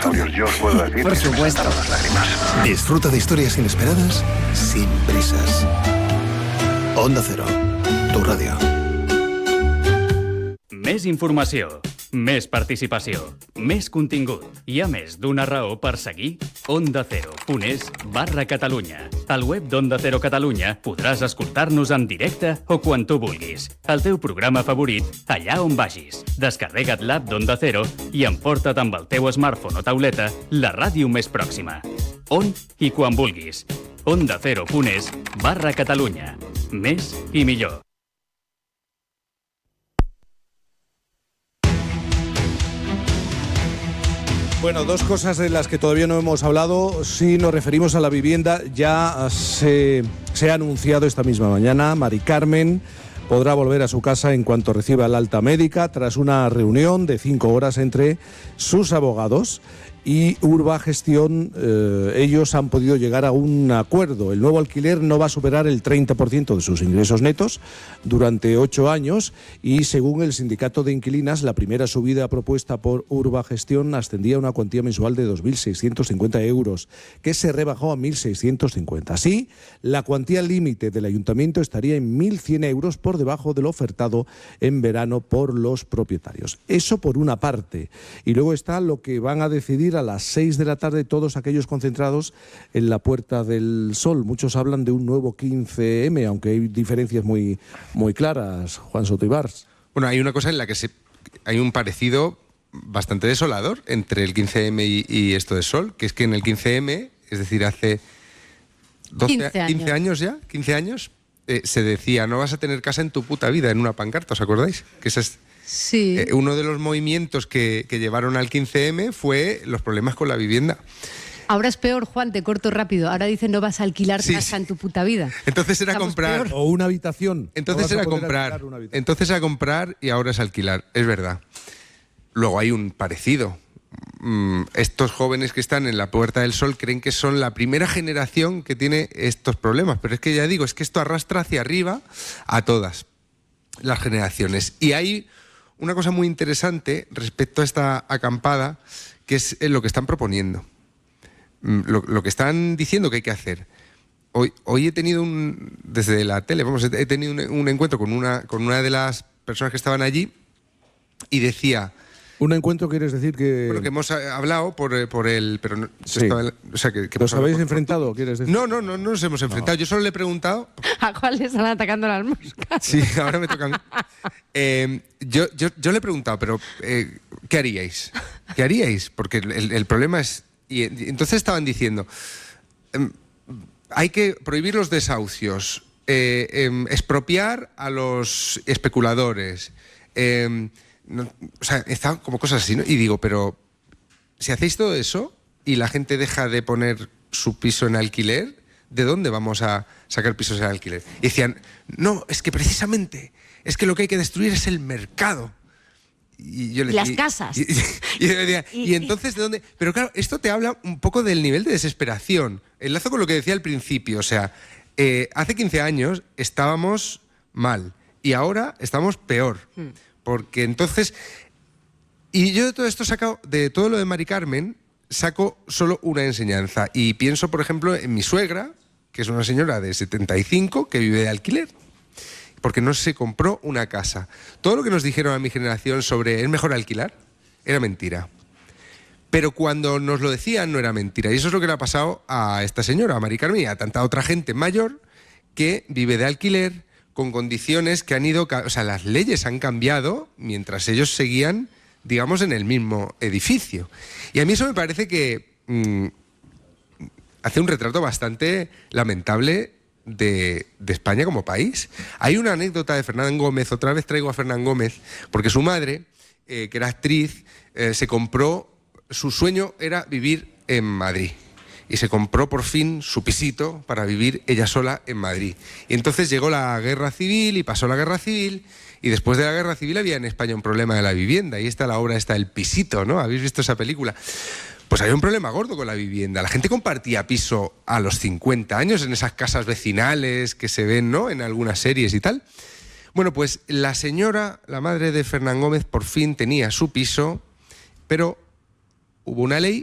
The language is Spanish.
historias. Yo os puedo decir Por supuesto. las lágrimas. Disfruta de historias inesperadas sin prisas. Onda Cero, tu radio. Més informació, més participació, més contingut. Hi ha més d'una raó per seguir ondacero.es/Catalunya. Al web d'Onda Cero Catalunya podràs escoltar-nos en directe o quan tu vulguis. El teu programa favorit, allà on vagis. Descarrega't l'app d'Onda Cero i emporta't amb el teu smartphone o tauleta la ràdio més pròxima. On i quan vulguis. ondacero.es/Catalunya. Més i millor. Bueno, dos cosas de las que todavía no hemos hablado. Si nos referimos a la vivienda, ya se ha anunciado esta misma mañana. Mari Carmen podrá volver a su casa en cuanto reciba el alta médica, tras una reunión de 5 horas entre sus abogados y Urbagestión. Ellos han podido llegar a un acuerdo. El nuevo alquiler no va a superar el 30% de sus ingresos netos durante 8 años y, según el sindicato de inquilinas, la primera subida propuesta por Urbagestión ascendía a una cuantía mensual de 2.650 euros, que se rebajó a 1.650. Así, la cuantía límite del ayuntamiento estaría en 1.100 euros por debajo de lo ofertado en verano por los propietarios. Eso por una parte. Y luego está lo que van a decidir a las 6 de la tarde todos aquellos concentrados en la Puerta del Sol. Muchos hablan de un nuevo 15M, aunque hay diferencias muy claras, Juan Soto Ibars. Bueno, hay una cosa en la que hay un parecido bastante desolador entre el 15M y esto de Sol, que es que en el 15M, es decir, hace 15 años ya, 15 años, se decía: no vas a tener casa en tu puta vida, en una pancarta, ¿os acordáis? Que esa es... Sí. Uno de los movimientos que llevaron al 15M fue los problemas con la vivienda. Ahora es peor, Juan, te corto rápido. Ahora dicen: no vas a alquilar casa en tu puta vida. Entonces era comprar. Peor. O una habitación. Entonces era comprar. Entonces era comprar y ahora es alquilar. Es verdad. Luego hay un parecido. Estos jóvenes que están en la Puerta del Sol creen que son la primera generación que tiene estos problemas. Pero es que ya digo, es que esto arrastra hacia arriba a todas las generaciones. Y hay una cosa muy interesante respecto a esta acampada, que es lo que están proponiendo. Lo que están diciendo que hay que hacer. Hoy he tenido desde la tele, he tenido un encuentro con una de las personas que estaban allí y decía... ¿Un encuentro quieres decir que...? Bueno, que hemos hablado por el... Pero no, sí. o sea, que ¿Os habéis enfrentado, quieres decir? No nos hemos enfrentado. No. Yo solo le he preguntado... ¿A cuál le están atacando las moscas? Sí, ahora me toca a mí. Yo le he preguntado, pero ¿qué haríais? ¿Qué haríais? Porque el problema es... Y entonces estaban diciendo, hay que prohibir los desahucios, expropiar a los especuladores... o sea, están como cosas así, ¿no? Y digo, pero si hacéis todo eso y la gente deja de poner su piso en alquiler, ¿de dónde vamos a sacar pisos en alquiler? Y decían, no, es que precisamente, es que lo que hay que destruir es el mercado. Y yo le las casas. Y entonces, ¿de dónde? Pero claro, esto te habla un poco del nivel de desesperación. Enlazo con lo que decía al principio, o sea, hace 15 años estábamos mal y ahora estamos peor. Porque entonces... Y yo de todo esto de todo lo de Mari Carmen, saco solo una enseñanza. Y pienso, por ejemplo, en mi suegra, que es una señora de 75, que vive de alquiler, porque no se compró una casa. Todo lo que nos dijeron a mi generación sobre es mejor alquilar, era mentira. Pero cuando nos lo decían no era mentira. Y eso es lo que le ha pasado a esta señora, a Mari Carmen, y a tanta otra gente mayor que vive de alquiler, con condiciones que han ido... O sea, las leyes han cambiado mientras ellos seguían, digamos, en el mismo edificio. Y a mí eso me parece que hace un retrato bastante lamentable de España como país. Hay una anécdota de Fernán Gómez, otra vez traigo a Fernán Gómez, porque su madre, que era actriz, se compró... Su sueño era vivir en Madrid. Y se compró por fin su pisito para vivir ella sola en Madrid. Y entonces llegó la guerra civil y pasó la guerra civil, y después de la guerra civil había en España un problema de la vivienda, y la obra está El Pisito, ¿no? ¿Habéis visto esa película? Pues había un problema gordo con la vivienda. La gente compartía piso a los 50 años en esas casas vecinales que se ven, ¿no?, en algunas series y tal. Bueno, pues la señora, la madre de Fernán Gómez, por fin tenía su piso, pero hubo una ley